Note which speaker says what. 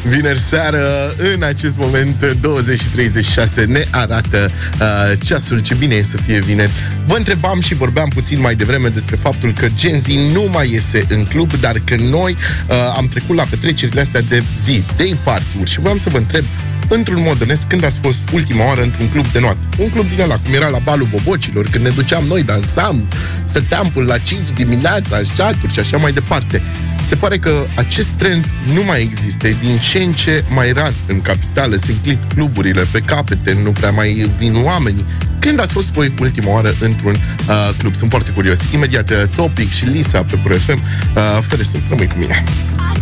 Speaker 1: Vineri seară, în acest moment 20:36 ne arată ceasul. Ce bine e să fie vineri. Vă întrebam și vorbeam puțin mai devreme despre faptul că Gen Z nu mai iese în club, dar că noi am trecut la petrecerile astea de zi, day party-uri, și voiam să vă întreb, într-un mod onest, când ați fost ultima oară într-un club de noapte? Un club din ăla, cum era la balul bobocilor, când ne duceam noi, dansam, stăteam până la 5 dimineața, chaturi și așa mai departe. Se pare că acest trend nu mai există, e din ce în ce mai rar în capitală, se închid cluburile pe capete, nu prea mai vin oamenii. Când ați fost voi ultima oară într-un club? Sunt foarte curios. Imediat Topic și Lisa pe Pro FM. Fără să rămâi cu mine.